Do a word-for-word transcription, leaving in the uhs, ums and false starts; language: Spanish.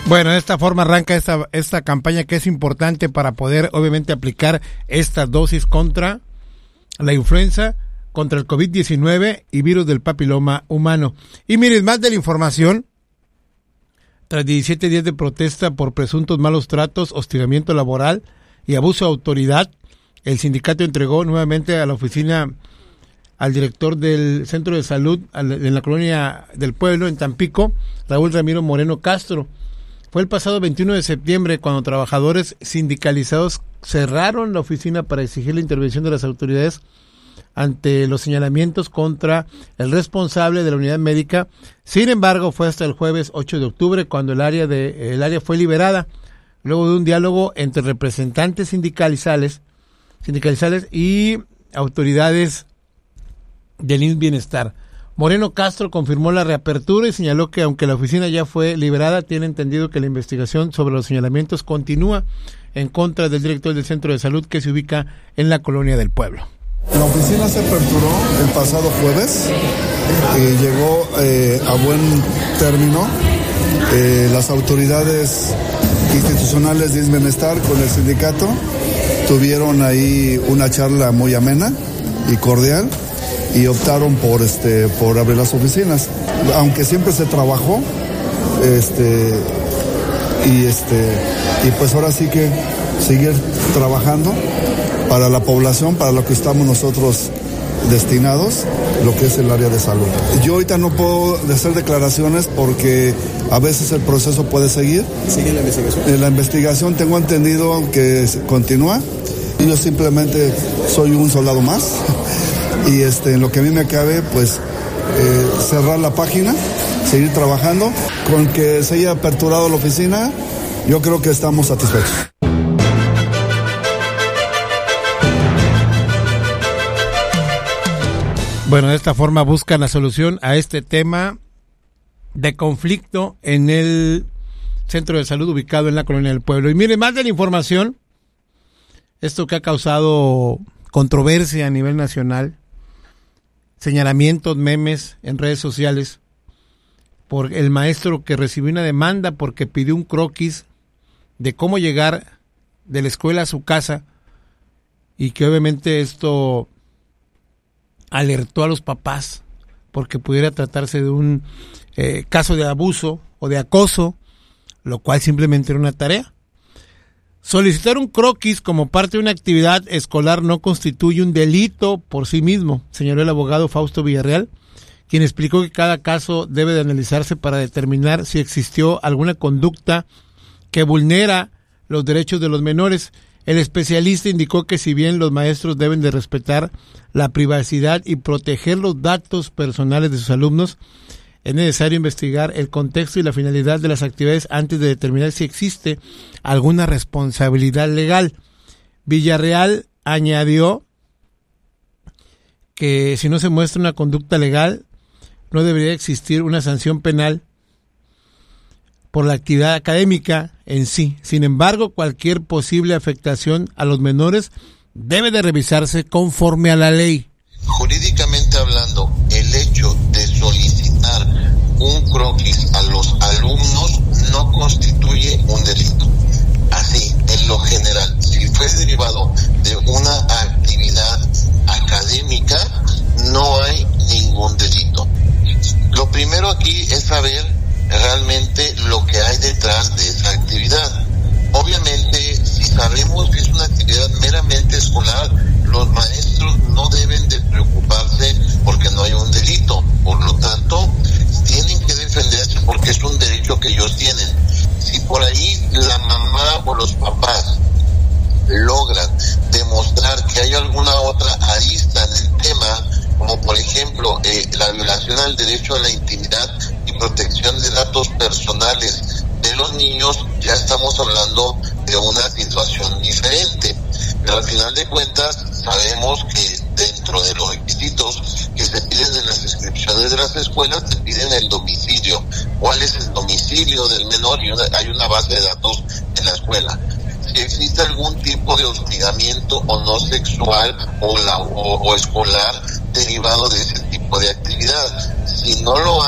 Bueno, de esta forma arranca esta, esta campaña que es importante para poder, obviamente, aplicar estas dosis contra la influenza, contra el COVID diecinueve y virus del papiloma humano. Y miren, más de la información, tras diecisiete días de protesta por presuntos malos tratos, hostigamiento laboral y abuso de autoridad, el sindicato entregó nuevamente a la oficina al director del Centro de Salud en la Colonia del Pueblo, en Tampico, Raúl Ramiro Moreno Castro. Fue el pasado veintiuno de septiembre cuando trabajadores sindicalizados cerraron la oficina para exigir la intervención de las autoridades ante los señalamientos contra el responsable de la unidad médica. Sin embargo, fue hasta el jueves ocho de octubre cuando el área de el área fue liberada, luego de un diálogo entre representantes sindicales, sindicales y autoridades del I M S S Bienestar. Moreno Castro confirmó la reapertura y señaló que aunque la oficina ya fue liberada, tiene entendido que la investigación sobre los señalamientos continúa en contra del director del Centro de Salud que se ubica en la Colonia del Pueblo. La oficina se aperturó el pasado jueves y llegó eh, a buen término. Eh, las autoridades institucionales de I M S S Bienestar con el sindicato tuvieron ahí una charla muy amena y cordial y optaron por este por abrir las oficinas, aunque siempre se trabajó este y este y pues ahora sí que seguir trabajando para la población, para lo que estamos nosotros destinados, lo que es el área de salud. Yo ahorita no puedo hacer declaraciones porque a veces el proceso puede seguir. ¿Sigue la investigación? En la investigación tengo entendido que continúa y yo simplemente soy un soldado más. Y este, en lo que a mí me cabe, pues eh, cerrar la página, seguir trabajando. Con que se haya aperturado la oficina, yo creo que estamos satisfechos. Bueno, de esta forma buscan la solución a este tema de conflicto en el Centro de Salud ubicado en la Colonia del Pueblo. Y mire, más de la información, esto que ha causado controversia a nivel nacional, señalamientos, memes en redes sociales, por el maestro que recibió una demanda porque pidió un croquis de cómo llegar de la escuela a su casa, y que obviamente esto alertó a los papás porque pudiera tratarse de un eh, caso de abuso o de acoso, lo cual simplemente era una tarea. Solicitar un croquis como parte de una actividad escolar no constituye un delito por sí mismo, señaló el abogado Fausto Villarreal, quien explicó que cada caso debe de analizarse para determinar si existió alguna conducta que vulnera los derechos de los menores. El especialista indicó que si bien los maestros deben de respetar la privacidad y proteger los datos personales de sus alumnos, es necesario investigar el contexto y la finalidad de las actividades antes de determinar si existe alguna responsabilidad legal. Villarreal añadió que si no se muestra una conducta legal, no debería existir una sanción penal por la actividad académica en sí. Sin embargo, cualquier posible afectación a los menores debe de revisarse conforme a la ley. Jurídicamente hablando, el hecho de solicitar un croquis a los alumnos no constituye un delito. Así, en lo general, si fue derivado de una actividad académica, no hay ningún delito. Lo primero aquí es saber realmente lo que hay detrás de esa actividad. Obviamente, si sabemos que es una actividad meramente escolar, los maestros no deben de preocuparse porque no hay un delito. Por lo tanto, tienen que defenderse porque es un derecho que ellos tienen. Si por ahí la mamá o los papás logran demostrar que hay alguna otra arista en el tema, como por ejemplo eh, la violación al derecho a la intimidad y protección de datos personales de los niños, ya estamos hablando de una situación diferente. Pero al final de cuentas sabemos que dentro de los requisitos que se piden en las inscripciones de las escuelas se piden el domicilio, cuál es el domicilio del menor, y una, hay una base de datos en la escuela. Si existe algún tipo de hostigamiento o no sexual o, la, o, o escolar derivado de ese tipo de actividad, si no lo hay,